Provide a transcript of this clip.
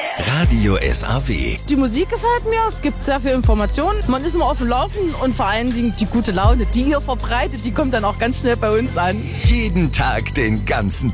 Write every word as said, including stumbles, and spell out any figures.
Radio S A W. Die Musik gefällt mir, es gibt sehr viel Informationen, man ist immer auf dem Laufen und vor allen Dingen die gute Laune, die ihr verbreitet, die kommt dann auch ganz schnell bei uns an. Jeden Tag, den ganzen